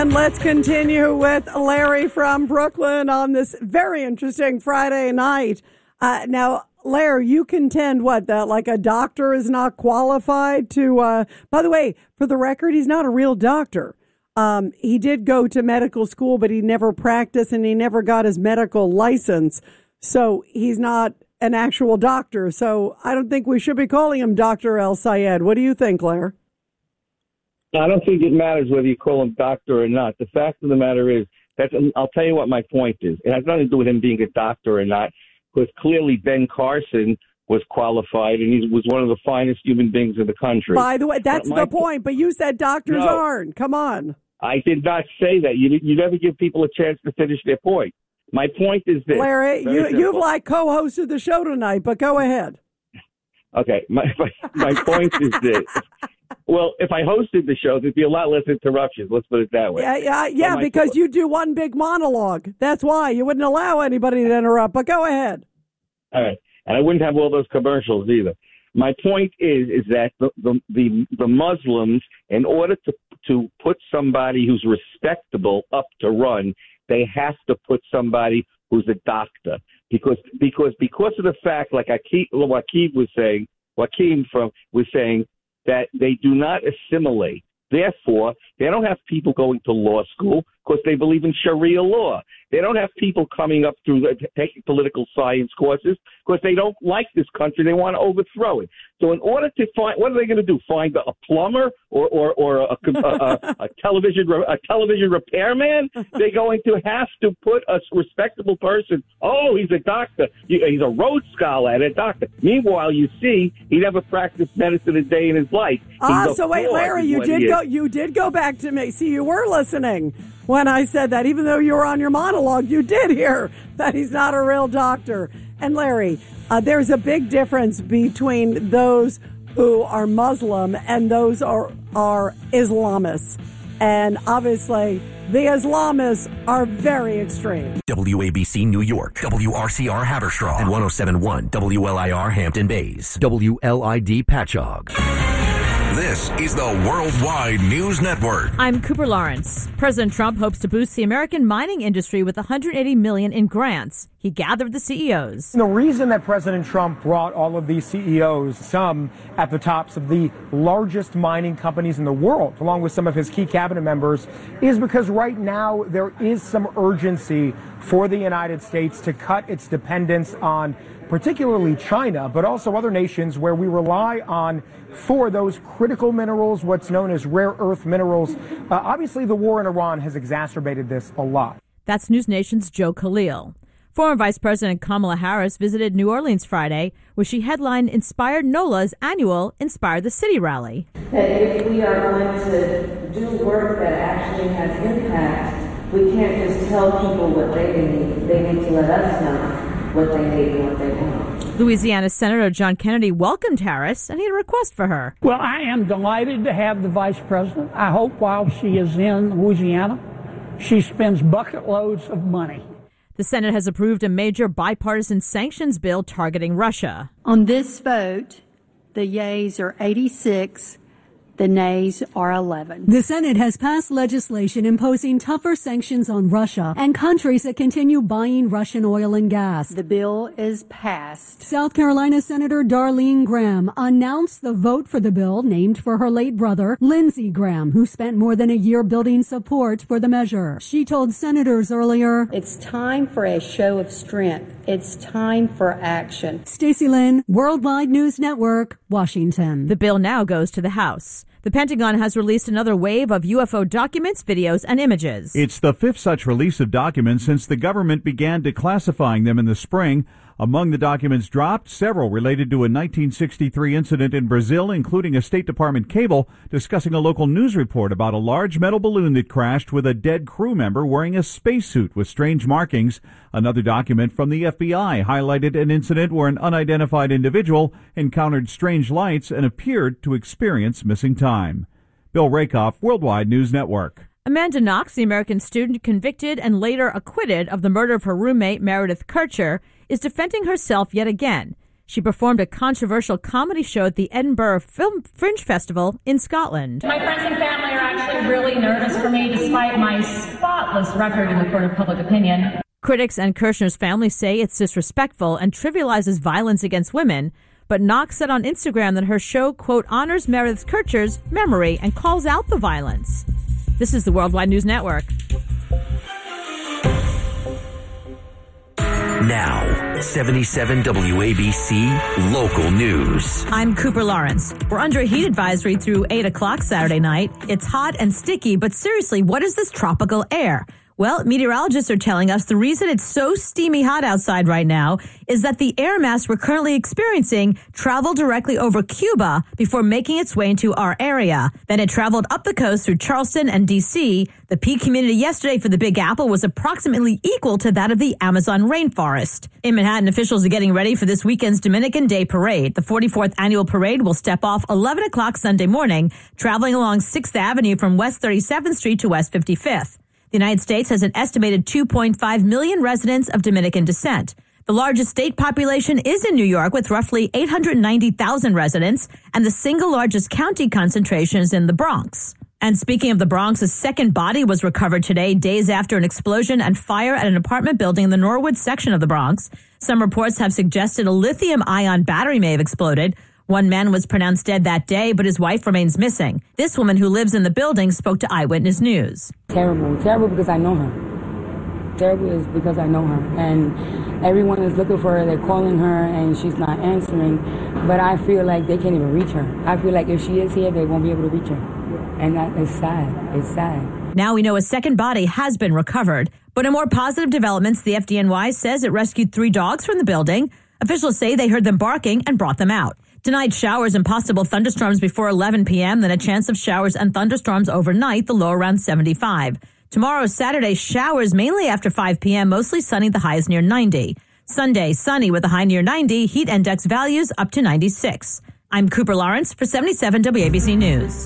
And let's continue with Larry from Brooklyn on this very interesting Friday night. Now, Larry, you contend that like a doctor is not qualified to, by the way, for the record, he's not a real doctor. He did go to medical school, but he never practiced and he never got his medical license. So he's not an actual doctor. So I don't think we should be calling him Dr. El Sayed. What do you think, Larry? I don't think it matters whether you call him doctor or not. The fact of the matter is, I'll tell you what my point is. It has nothing to do with him being a doctor or not, because clearly Ben Carson was qualified and he was one of the finest human beings in the country. By the way, that's the point, but you said doctors aren't. Come on. I did not say that. You never give people a chance to finish their point. My point is this. Larry, you've like co-hosted the show tonight, but go ahead. Okay, my point is this. Well, if I hosted the show, there'd be a lot less interruptions. Let's put it that way. Yeah, because you do one big monologue. That's why. You wouldn't allow anybody to interrupt, but go ahead. All right. And I wouldn't have all those commercials either. My point is that the Muslims, in order to put somebody who's respectable up to run, they have to put somebody who's a doctor. Because of the fact, like Joaquin was saying, that they do not assimilate. Therefore, they don't have people going to law school because they believe in Sharia law. They don't have people coming up through taking political science courses because they don't like this country. They want to overthrow it. So in order to find, what are they going to do? Find a plumber or a television repairman? They're going to have to put a respectable person. Oh, he's a doctor. He's a Rhodes Scholar and a doctor. Meanwhile, you see, he never practiced medicine a day in his life. So wait, Larry, you did go back to me. See, you were listening when I said that. Even though you were on your monologue, you did hear that he's not a real doctor. And Larry, there's a big difference between those who are Muslim and those are Islamists. And obviously, the Islamists are very extreme. WABC New York, WRCR Haverstraw, and 107.1 WLIR Hampton Bays, WLID Patchogue. This is the Worldwide News Network. I'm Cooper Lawrence. President Trump hopes to boost the American mining industry with $180 million in grants. He gathered the CEOs. The reason that President Trump brought all of these CEOs, some at the tops of the largest mining companies in the world, along with some of his key cabinet members, is because right now there is some urgency for the United States to cut its dependence on particularly China, but also other nations where we rely on for those critical minerals, what's known as rare earth minerals. Obviously, the war in Iran has exacerbated this a lot. That's News Nation's Joe Khalil. Former Vice President Kamala Harris visited New Orleans Friday, where she headlined Inspired NOLA's annual Inspire the City rally. That if we are going to do work that actually has impact, we can't just tell people what they need. They need to let us know what they need and what they want. Louisiana Senator John Kennedy welcomed Harris, and he had a request for her. Well, I am delighted to have the vice president. I hope while she is in Louisiana, she spends bucket loads of money. The Senate has approved a major bipartisan sanctions bill targeting Russia. On this vote, the yeas are 86. The nays are 11. The Senate has passed legislation imposing tougher sanctions on Russia and countries that continue buying Russian oil and gas. The bill is passed. South Carolina Senator Darlene Graham announced the vote for the bill named for her late brother, Lindsey Graham, who spent more than a year building support for the measure. She told senators earlier, "It's time for a show of strength. It's time for action." Stacey Lynn, Worldwide News Network, Washington. The bill now goes to the House. The Pentagon has released another wave of UFO documents, videos, and images. It's the fifth such release of documents since the government began declassifying them in the spring. Among the documents dropped, several related to a 1963 incident in Brazil, including a State Department cable discussing a local news report about a large metal balloon that crashed with a dead crew member wearing a spacesuit with strange markings. Another document from the FBI highlighted an incident where an unidentified individual encountered strange lights and appeared to experience missing time. Bill Rakoff, Worldwide News Network. Amanda Knox, the American student convicted and later acquitted of the murder of her roommate Meredith Kircher, is defending herself yet again. She performed a controversial comedy show at the Edinburgh Film Fringe Festival in Scotland. My friends and family are actually are really nervous for me despite my spotless record in the court of public opinion. Critics and Kirshner's family say it's disrespectful and trivializes violence against women, but Knox said on Instagram that her show, quote, honors Meredith Kircher's memory and calls out the violence. This is the Worldwide News Network. Now, 77 WABC Local News. I'm Cooper Lawrence. We're under a heat advisory through 8 o'clock Saturday night. It's hot and sticky, but seriously, what is this tropical air? Well, meteorologists are telling us the reason it's so steamy hot outside right now is that the air mass we're currently experiencing traveled directly over Cuba before making its way into our area. Then it traveled up the coast through Charleston and D.C. The peak humidity yesterday for the Big Apple was approximately equal to that of the Amazon rainforest. In Manhattan, officials are getting ready for this weekend's Dominican Day Parade. The 44th annual parade will step off 11 o'clock Sunday morning, traveling along 6th Avenue from West 37th Street to West 55th. The United States has an estimated 2.5 million residents of Dominican descent. The largest state population is in New York with roughly 890,000 residents, and the single largest county concentration is in the Bronx. And speaking of the Bronx, a second body was recovered today, days after an explosion and fire at an apartment building in the Norwood section of the Bronx. Some reports have suggested a lithium-ion battery may have exploded. One man was pronounced dead that day, but his wife remains missing. This woman who lives in the building spoke to Eyewitness News. Terrible because I know her. Terrible is because I know her. And everyone is looking for her. They're calling her and she's not answering. But I feel like they can't even reach her. I feel like if she is here, they won't be able to reach her. And that is sad. It's sad. Now we know a second body has been recovered. But in more positive developments, the FDNY says it rescued 3 dogs from the building. Officials say they heard them barking and brought them out. Tonight, showers and possible thunderstorms before 11 p.m., then a chance of showers and thunderstorms overnight, the low around 75. Tomorrow, Saturday, showers mainly after 5 p.m., mostly sunny, the high is near 90. Sunday, sunny with a high near 90, heat index values up to 96. I'm Cooper Lawrence for 77 WABC News.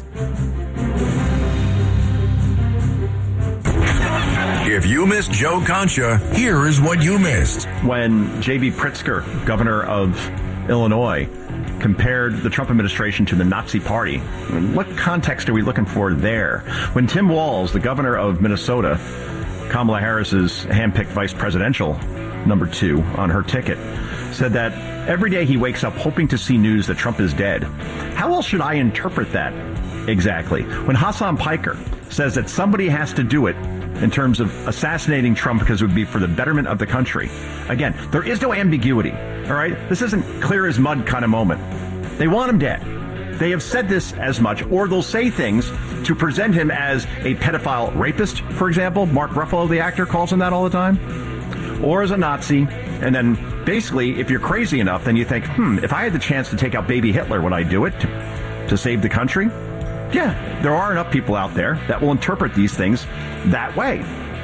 If you missed Joe Concha, here is what you missed. When J.B. Pritzker, governor of Illinois, compared the Trump administration to the Nazi Party. What context are we looking for there? When Tim Walz, the governor of Minnesota, Kamala Harris's handpicked vice presidential number 2 on her ticket, said that every day he wakes up hoping to see news that Trump is dead. How else should I interpret that exactly? When Hassan Piker says that somebody has to do it in terms of assassinating Trump because it would be for the betterment of the country. Again, there is no ambiguity, all right? This isn't clear as mud kind of moment. They want him dead. They have said this as much, or they'll say things to present him as a pedophile rapist, for example. Mark Ruffalo, the actor, calls him that all the time. Or as a Nazi. And then basically, if you're crazy enough, then you think, if I had the chance to take out baby Hitler, would I do it to save the country? Yeah, there are enough people out there that will interpret these things that way.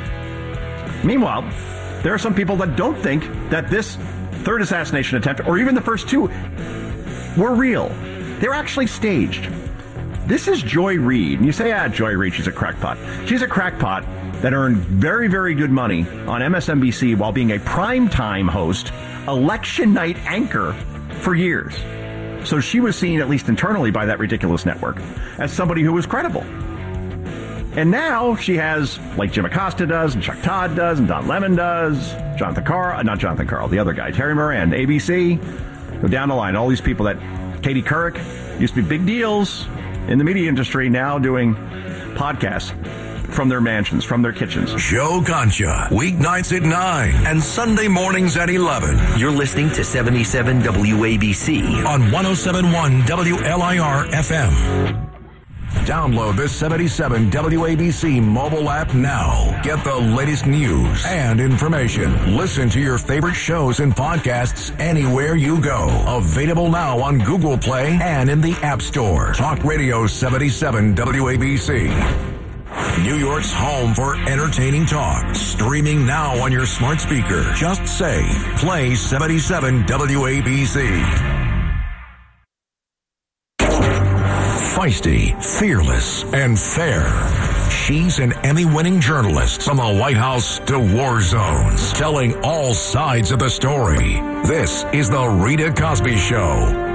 Meanwhile, there are some people that don't think that this third assassination attempt, or even the first 2, were real. They're actually staged. This is Joy Reid. And you say, Joy Reid, she's a crackpot. She's a crackpot that earned very, very good money on MSNBC while being a primetime host, election night anchor for years. So she was seen, at least internally, by that ridiculous network as somebody who was credible. And now she has, like Jim Acosta does, and Chuck Todd does, and Don Lemon does, not Jonathan Karl, the other guy, Terry Moran, ABC, go down the line, all these people that, Katie Couric, used to be big deals in the media industry, now doing podcasts from their mansions, from their kitchens. Joe Concha, weeknights at 9 and Sunday mornings at 11. You're listening to 77 WABC on 107.1 WLIR FM. Download the 77 WABC mobile app now. Get the latest news and information. Listen to your favorite shows and podcasts anywhere you go. Available now on Google Play and in the App Store. Talk Radio 77 WABC. New York's home for entertaining talk. Streaming now on your smart speaker. Just say, play 77 WABC. Feisty, fearless, and fair. She's an Emmy-winning journalist from the White House to war zones, telling all sides of the story. This is The Rita Cosby Show.